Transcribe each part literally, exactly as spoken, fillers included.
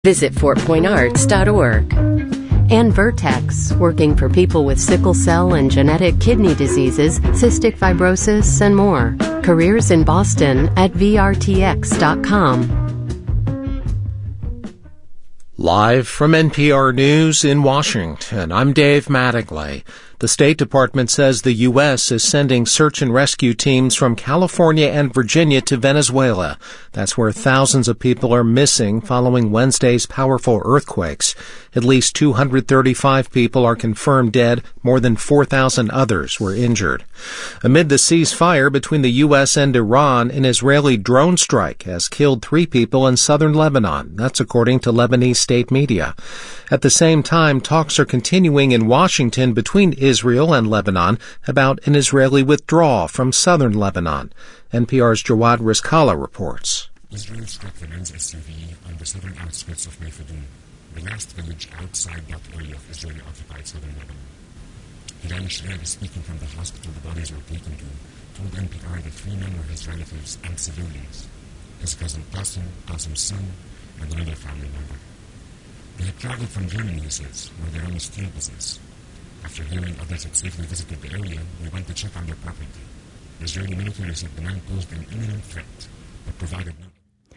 Visit fort point arts dot org. And Vertex, working for people with sickle cell and genetic kidney diseases, cystic fibrosis, and more. Careers in Boston at V R T X dot com. Live from N P R News in Washington, I'm Dave Mattingly. The State Department says the U S is sending search and rescue teams from California and Virginia to Venezuela. That's where thousands of people are missing following Wednesday's powerful earthquakes. At least two hundred thirty-five people are confirmed dead. More than four thousand others were injured. Amid the ceasefire between the U S and Iran, an Israeli drone strike has killed three people in southern Lebanon. That's according to Lebanese state media. At the same time, talks are continuing in Washington between Israel and Lebanon about an Israeli withdrawal from southern Lebanon. N P R's Jawad Rizkallah reports. Israel struck the men's S U V on the southern outskirts of Methadun, the last village outside that area of Israeli-occupied southern Lebanon. Hilal Shreer, speaking from the hospital the bodies were taken to, told N P R that three men were his relatives and civilians, his cousin Qasim, Qasim's son, and another family member. They had traveled from Germany, he says, where they run a steel business. After hearing others had safely visited the area, we went to check on their property. The Israeli military said the man posed an imminent threat, but provided no.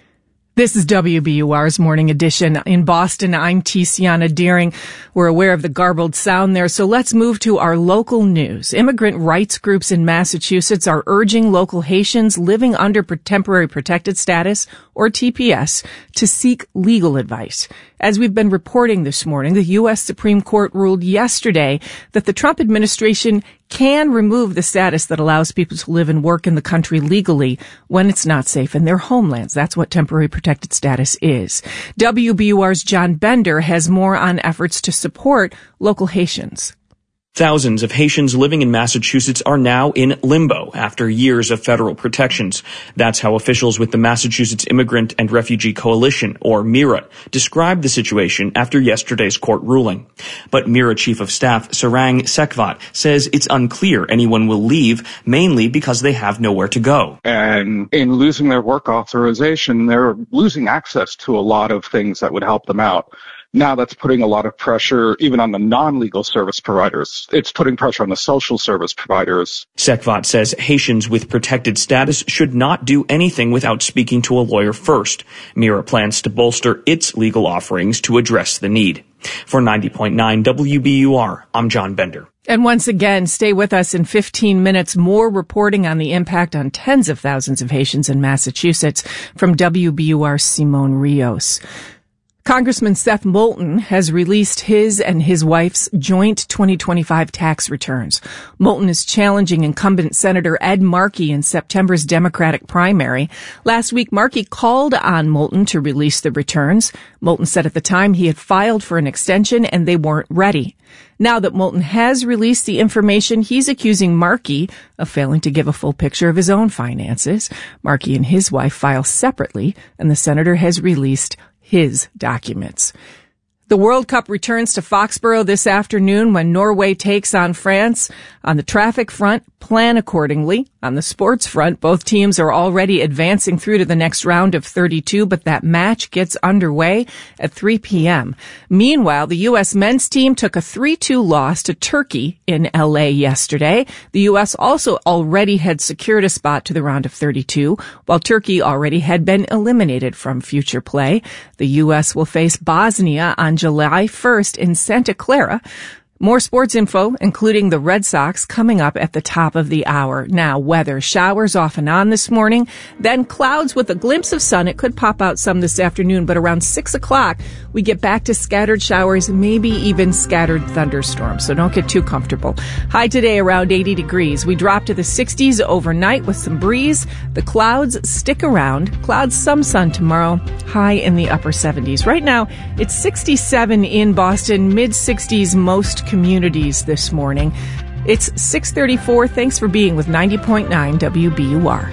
This is W B U R's Morning Edition. In Boston, I'm Tiziana Deering. We're aware of the garbled sound there, so let's move to our local news. Immigrant rights groups in Massachusetts are urging local Haitians living under temporary protected status, or T P S, to seek legal advice. As we've been reporting this morning, the U S Supreme Court ruled yesterday that the Trump administration can remove the status that allows people to live and work in the country legally when it's not safe in their homelands. That's what temporary protected status is. W B U R's John Bender has more on efforts to support local Haitians. Thousands of Haitians living in Massachusetts are now in limbo after years of federal protections. That's how officials with the Massachusetts Immigrant and Refugee Coalition, or MIRA, described the situation after yesterday's court ruling. But MIRA Chief of Staff Sarang Sekvat says it's unclear anyone will leave, mainly because they have nowhere to go. And in losing their work authorization, they're losing access to a lot of things that would help them out. Now that's putting a lot of pressure even on the non-legal service providers. It's putting pressure on the social service providers. Sekvat says Haitians with protected status should not do anything without speaking to a lawyer first. MIRA plans to bolster its legal offerings to address the need. For ninety point nine W B U R, I'm John Bender. And once again, stay with us in fifteen minutes. More reporting on the impact on tens of thousands of Haitians in Massachusetts from W B U R's Simone Rios. Congressman Seth Moulton has released his and his wife's joint twenty twenty-five tax returns. Moulton is challenging incumbent Senator Ed Markey in September's Democratic primary. Last week, Markey called on Moulton to release the returns. Moulton said at the time he had filed for an extension and they weren't ready. Now that Moulton has released the information, he's accusing Markey of failing to give a full picture of his own finances. Markey and his wife file separately, and the senator has released his documents. The World Cup returns to Foxborough this afternoon when Norway takes on France. On the traffic front, plan accordingly. On the sports front, both teams are already advancing through to the next round of thirty-two, but that match gets underway at three p.m. Meanwhile, the U S men's team took a three two loss to Turkey in L A yesterday. The U S also already had secured a spot to the round of thirty-two, while Turkey already had been eliminated from future play. The U S will face Bosnia on July first in Santa Clara. More sports info, including the Red Sox, coming up at the top of the hour. Now, weather. Showers off and on this morning, then clouds with a glimpse of sun. It could pop out some this afternoon, but around six o'clock, we get back to scattered showers, maybe even scattered thunderstorms, so don't get too comfortable. High today around eighty degrees. We drop to the sixties overnight with some breeze. The clouds stick around. Clouds, some sun tomorrow. High in the upper seventies. Right now, it's sixty-seven in Boston, mid-sixties most communities this morning. It's six thirty-four. Thanks for being with ninety point nine W B U R.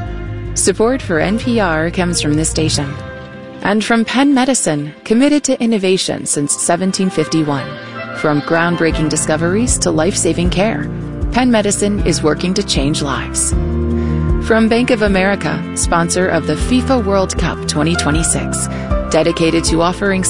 Support for N P R comes from this station. And from Penn Medicine, committed to innovation since seventeen fifty-one. From groundbreaking discoveries to life-saving care, Penn Medicine is working to change lives. From Bank of America, sponsor of the FIFA World Cup twenty twenty-six, dedicated to offering